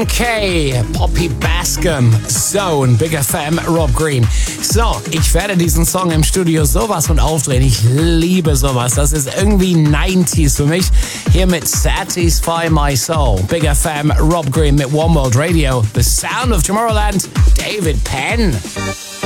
Okay, Poppy Bascom, Zone, Big FM, Rob Green. So, ich werde diesen Song im Studio sowas von aufdrehen. Ich liebe sowas. Das ist irgendwie 90s für mich. Hier mit Satisfy My Soul. Big FM, Rob Green mit One World Radio. The Sound of Tomorrowland, David Penn.